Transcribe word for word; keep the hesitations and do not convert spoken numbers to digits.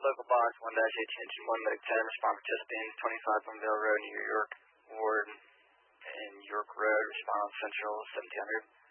local box, one dash eighteen one medic ten, respond participating, twenty-five Plumville Road, New York, Ward, and York Road, response central, seventeen hundred.